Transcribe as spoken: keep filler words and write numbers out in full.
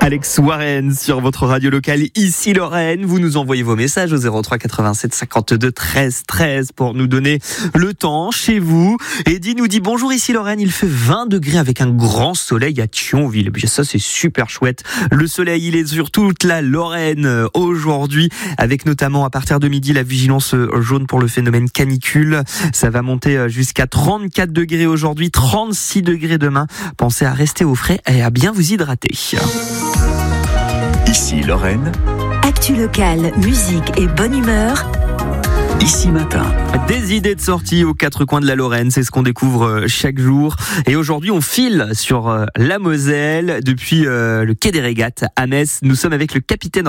Alex Warren sur votre radio locale, ici Lorraine. Vous nous envoyez vos messages au zéro trois quatre-vingt-sept cinquante-deux treize treize pour nous donner le temps chez vous. Eddy nous dit bonjour, ici Lorraine, il fait vingt degrés avec un grand soleil à Thionville. Ça, c'est super chouette. Le soleil, il est sur toute la Lorraine aujourd'hui, avec notamment à partir de midi la vigilance jaune pour le phénomène canicule. Ça va monter jusqu'à trente-quatre degrés aujourd'hui, trente-six degrés demain. Pensez à rester au frais et à bien vous hydrater. Ici Lorraine. Actu locale, musique et bonne humeur. Ici matin. Des idées de sortie aux quatre coins de la Lorraine, c'est ce qu'on découvre chaque jour. Et aujourd'hui, on file sur la Moselle depuis le quai des Régates à Metz. Nous sommes avec le capitaine